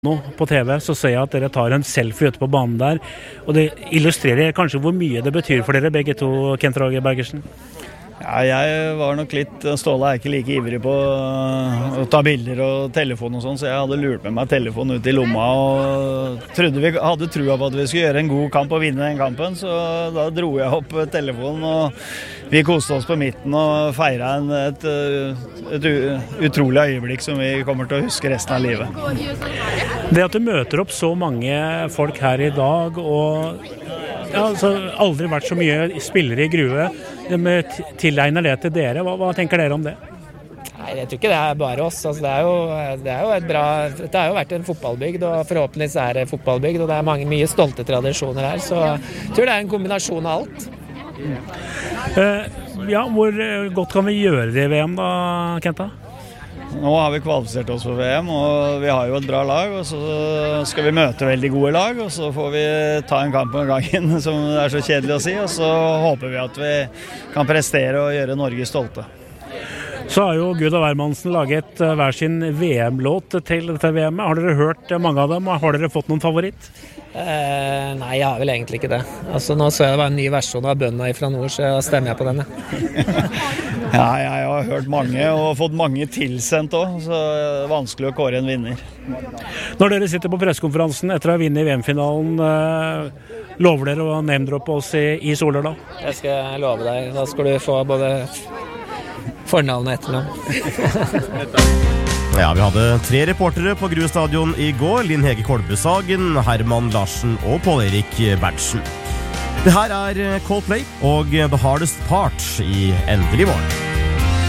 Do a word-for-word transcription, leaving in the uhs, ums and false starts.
Nå på T V så ser jeg at dere tar en selfie ute på banen der, og det illustrerer kanskje hvor mye det betyr for dere begge to, Kent Roger Bergersen. Ja, jeg var nok litt, Ståle er ikke like ivrig på å ta bilder og telefon og sånn, så jeg hadde lurt med meg telefonen ut i lomma og trodde vi hadde trua på at vi skulle gjøre en god kamp og vinne den kampen, så da dro jeg opp telefonen og vi koste oss på midten og feiret en, et, et utrolig øyeblikk som vi kommer til å huske resten av livet. Det at du møter opp så mange folk her i dag, og ja, altså, aldri vært så mye spillere i Grue, de tilegner det til dere. Hva, hva tenker dere om det? Nei, jeg tror ikke det er bare oss. Altså, det, er jo, det er jo et bra, det har jo vært en fotballbygd, og forhåpentligvis er det fotballbygd, og det er mange, mye stolte tradisjoner her, så jeg tror det er en kombinasjon av alt. Uh, ja, hvor godt kan vi gjøre det i V M da, Kenta? Nå har vi kvalifisert oss for V M, og vi har jo et bra lag, og så skal vi møte veldig gode lag, og så får vi ta en kamp om gangen, som det er så kjedelig å si, og så håper vi at vi kan prestere og gjøre Norge stolte. Så har jo Gud og Wermansen laget hver sin V M-låt til dette V M-et. Har dere hørt mange av dem? Har dere fått noen favoritt? Eh, nei, jeg har vel egentlig ikke det. Altså, nå så jeg det var en ny versjon av Bønna fra nord, så stemmer jeg på den. Ja. Ja, jeg har hørt mange og fått mange tilsendt også, så det er vanskelig å kåre en vinner. Når dere sitter på pressekonferansen etter å ha vunnet V M-finalen, eh, lover dere å name-droppe oss i, i Soler da? Jeg skal love deg. Da skal du få både fornavn og etternavn. Ja, vi hadde tre reportere på Grue stadion i går. Linn Hege Kolbesagen, Herman Larsen og Pål Erik Bertsen. Det her er Coldplay og The Hardest Part i Endelig Morgen.